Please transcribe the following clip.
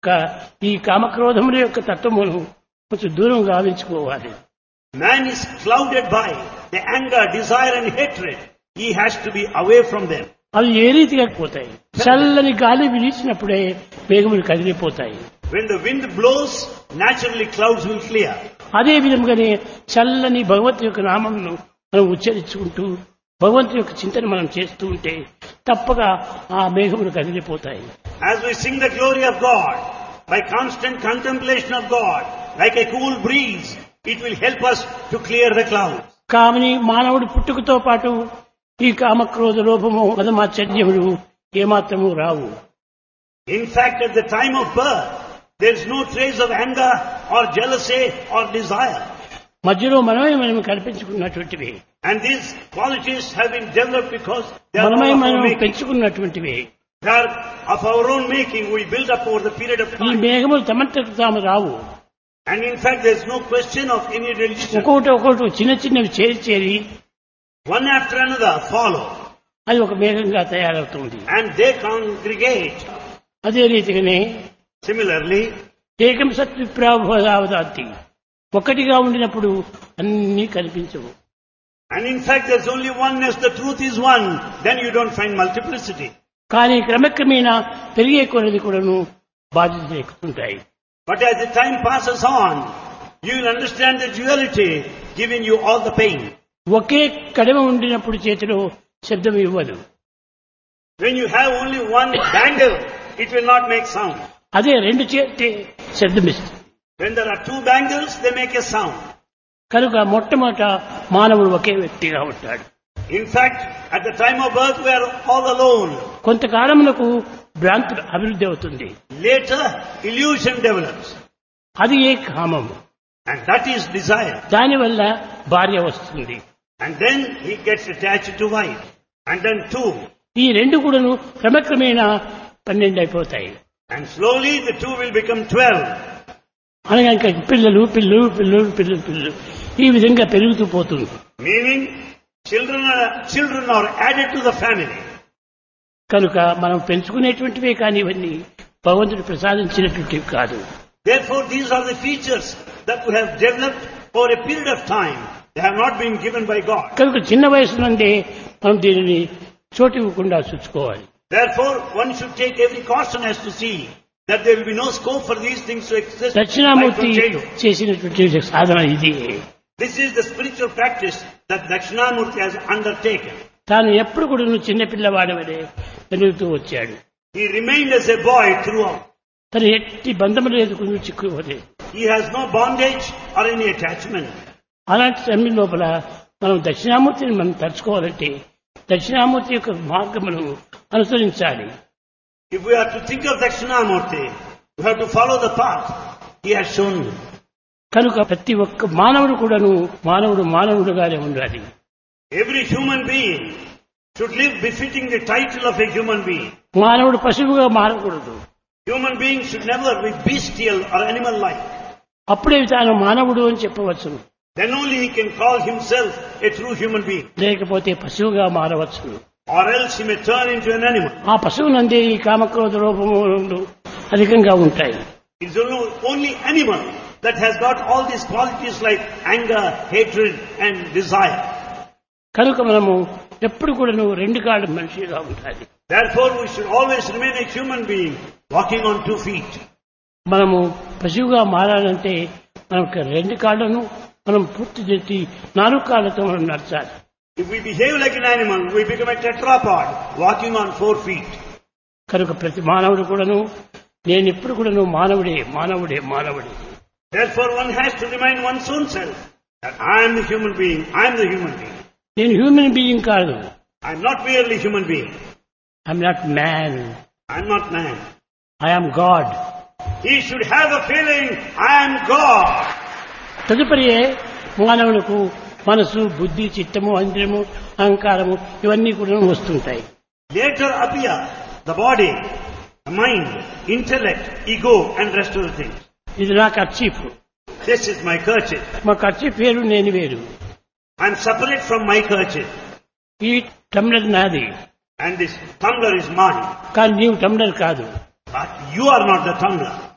ఈ కామక్రోధముల యొక్క తత్వమును కొంచెం దూరం గావించుకోవాలి. Man is clouded by the anger, desire and hatred. He has to be away from them. అవి ఏ రీతిగా పోతాయి? చల్లని గాలి వీచినప్పుడే మేఘములు కదిలిపోతాయి. When the wind blows, naturally clouds will clear. అదే విధంగానే చల్లని భగవంతుని యొక్క నామమును మనం ఉచ్చరించుకుంటూ భగవంతుని యొక్క చింతన మనం చేస్తూ ఉంటే తప్పక ఆ మేఘములు కదిలిపోతాయి. As we sing the glory of God, by constant contemplation of God, like a cool breeze, it will help us to clear the clouds. కామని మానవుడు పుట్టుకతో పాటు ఈ కామక్రోధ లోభము మదమాచర్యములు ఏమాత్రము రావు. In fact, at the time of birth, there is no trace of anger or jealousy or desire. మధ్యలో మనమే మనం కల్పించుకున్నటువంటివి. And these qualities have been developed because they are మనమే of our మనం making. పెంచుకున్నటువంటివి. They are of our own making. We build up over the period of ఈ time. మేఘములు తమంతకు తాము రావు. And in fact, there is no question of any religion. ఒక్కొక్కటి చిన్న చిన్నవి చేరి One after another follow. అది ఒక మేఘంగా తయారవుతుంది. And they congregate. అదే రీతిగానే Similarly, ఏకం సత్విప్రావదావదాంతి ఒకటిగా ఉండినప్పుడు అన్నీ కనిపించవు. and in fact there's only oneness, the truth is one, then you don't find multiplicity. కానీ క్రమక్రమేణా పెరిగే కొలది కూడాను బాధ్యతలు ఎక్కుతుంటాయి. But as the time passes on, you will understand the duality giving you all the pain. ఒకే కడమ ఉండినప్పుడు చేతిలో శబ్దం ఇవ్వదు. When you have only one bangle, it will not make sound. అదే రెండు చేతి శబ్దం ఇస్తుంది. When there are two bangles, they make a sound. కనుక మొట్టమొదట మానవుడు ఒకే వ్యక్తిగా ఉంటాడు. In fact, at the time of birth, we are all alone. కొంతకాలమునకు భ్రాంతి అభివృద్ధి అవుతుంది. Later, illusion develops. అది ఏ కామము. And that is desire. దానివల్ల భార్య వస్తుంది. And then he gets attached to wife. And then two. ఈ రెండు కూడాను క్రమక్రమేణా 12 అయిపోతాయి. And slowly the two will become 12. అనగా ఇంకా పిల్లలు పిల్లలు పిల్లలు పిల్లలు పిల్లలు ఈ విధంగా పెరుగుతూ పోతుంది. Meaning, children are added to the family. కనుక మనం పెంచుకునేటువంటివే కానీ ఇవన్నీ భగవంతుడు ప్రసాదించినటువంటివి కాదు. Therefore, these are the features that we have developed over a period of time. They have not been given by God. కనుక చిన్న వయసు నుండే మనం దీనిని చోటు ఇవ్వకుండా చూసుకోవాలి. Therefore, one should take every caution as to see that there will be no scope for these things to exist. Right Dakshinamurthy from childhood. చేసినటువంటి సాధన ఇది. This is the spiritual practice that Dakshinamurti has undertaken. తాను ఎప్పుడు కూడా చిన్న పిల్లవాడవనే పెరుగుతూ వచ్చాడు. He remained as a boy throughout. తను ఎట్టి బంధము లేదు కొంచెం చిక్కుకోలేదు. He has no bondage or any attachment. అలాంటి సమయం లోపల మనం దక్షిణామూర్తిని మనం తలుచుకోవాలంటే దక్షిణామూర్తి యొక్క మార్గమును అనుసరించాలి. If we are to think of Dakshinamurti, we have to follow the path he has shown. కనుక ప్రతి ఒక్క మానవుడు కూడాను మానవుడుగానే ఉండాలి. Every human being should live befitting the title of a human being. మానవుడు పశువుగా మారకూడదు. Human beings should never be bestial or animal-like. అప్పుడే తాను మానవుడు అని చెప్పవచ్చును. Then only he can call himself a true human being. లేకపోతే పశువుగా మారవచ్చును. Or else he may turn into an animal. ఆ పశువునందే ఈ కామక్రోధ రూపములు అధికంగా ఉంటాయి. It's only animal that has got all these qualities like anger, hatred and desire. కనుక మనము ఎప్పుడు కూడా రెండు కాళ్ళ మనిషిగా ఉండాలి. Therefore we should always remain a human being walking on 2 feet. మనము పశువుగా మారాలంటే మనకు రెండు కాళ్ళను మనం పూర్తి చేసి 4 కాళ్ళతో మనం నడచాలి. If we behave like an animal, we become a tetrapod walking on 4 feet. కనుక ప్రతి మానవుడు కూడాను నేను ఎప్పుడు కూడాను మానవుడే. Therefore one has to remind one's own self that I am the human being, I am the human being. నేను human being కాదు. I am not merely human being. I am not man. I am not man. I am God. He should have a feeling, I am God. తదుపరి మానవులకు మనసు, బుద్ధి, చిత్తము, ఇంద్రియము, అహంకారము ఇవన్నీ కూడా వస్తుంటాయి. Later appear the body, the mind, intellect, ego and rest of the things. ఇది నా kerchief. This is my kerchief. మా కర్చీఫ్ వేరు, నేను వేరు. I am separate from my kerchief. ఈ టమ్లర్ నాది. And this tumbler is mine. కానీ నీవు టమ్లర్ కాదు. But you are not the tumbler.